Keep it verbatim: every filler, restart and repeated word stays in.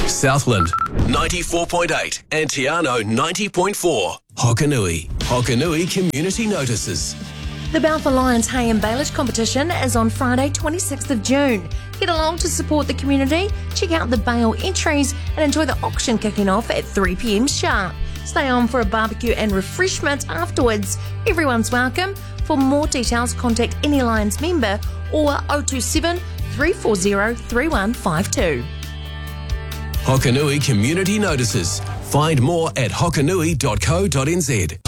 Southland ninety-four point eight and Tiano ninety point four. Hokanui. Hokanui Community Notices. The Balfour Lions Hay and Baelish competition is on Friday, twenty-sixth of June. Get along to support the community, check out the bail entries and enjoy the auction kicking off at three p m sharp. Stay on for a barbecue and refreshment afterwards. Everyone's welcome. For more details, contact any Lions member or oh two seven, three four zero, three one five two. Hokanui Community Notices. Find more at hokanui dot co dot n z.